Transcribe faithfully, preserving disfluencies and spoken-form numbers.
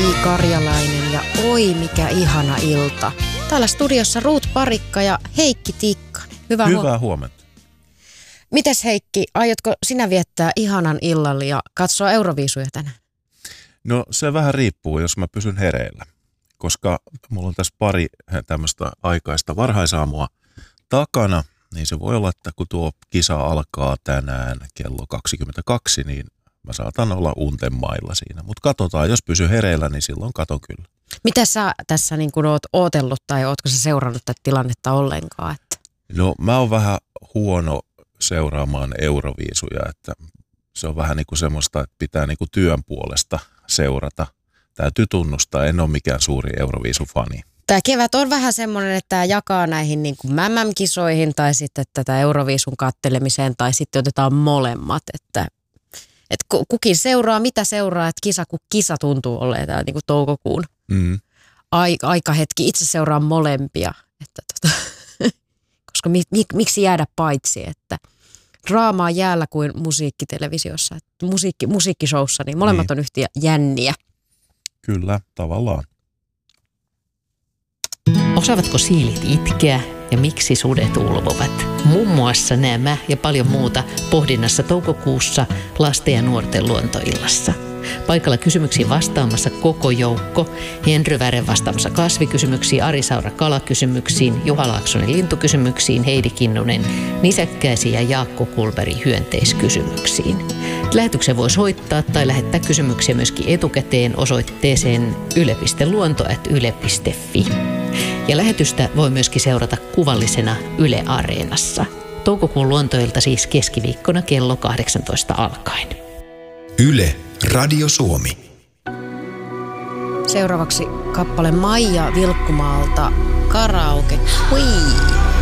Ki Karjalainen ja oi mikä ihana ilta. Täällä studiossa Ruut Parikka ja Heikki Tikkanen. Hyvää, Hyvää huomenta. Mites Heikki, aiotko sinä viettää ihanan illan ja katsoa Euroviisuja tänään? No se vähän riippuu, jos mä pysyn hereillä, koska mulla on tässä pari tämmöistä aikaista varhaisaamua takana, niin se voi olla, että kun tuo kisa alkaa tänään kello kaksikymmentäkaksi, niin mä saatan olla unten mailla siinä. Mutta katsotaan, jos pysy hereillä, niin silloin katon kyllä. Mitä sä tässä niin kun oot ootellut tai ootko sä seurannut tätä tilannetta ollenkaan? Että... No mä oon vähän huono seuraamaan Euroviisuja, että se on vähän niin kuin semmoista, että pitää niin kuin työn puolesta seurata. Täytyy tunnustaa, en ole mikään suuri Euroviisufani. Tämä kevät on vähän semmoinen, että tämä jakaa näihin niin kuin M M-kisoihin tai sitten tätä Euroviisun kattelemiseen tai sitten otetaan molemmat, että, että kukin seuraa, mitä seuraa, että kisa kun kisa tuntuu olleen tämä niin kuin toukokuun mm. ai, aikahetki. Itse seuraan molempia, että tota, koska mi, mi, miksi jäädä paitsi, että draamaa jäällä kuin musiikkitelevisiossa, että musiikki, musiikkishowssa, niin molemmat niin on yhtä jänniä. Kyllä, tavallaan. Osaavatko siilit itkeä ja miksi sudet ulvovat? Muun muassa nämä ja paljon muuta pohdinnassa toukokuussa lasten ja nuorten luontoillassa. Paikalla kysymyksiin vastaamassa koko joukko. Henry Vären vastaamassa kasvikysymyksiin, Ari Saura kalakysymyksiin, Juha Laaksonen lintukysymyksiin, Heidi Kinnunen nisäkkäisiin ja Jaakko Kulberi hyönteiskysymyksiin. Lähetyksen voi soittaa tai lähettää kysymyksiä myöskin etukäteen osoitteeseen yle piste luonto ät yle piste fi. Ja lähetystä voi myöskin seurata kuvallisena Yle Areenassa. Toukokuun luontoilta siis keskiviikkona kello kahdeksantoista alkaen. Yle Radio Suomi. Seuraavaksi kappale Maija Vilkkumaalta Karaoke Queen.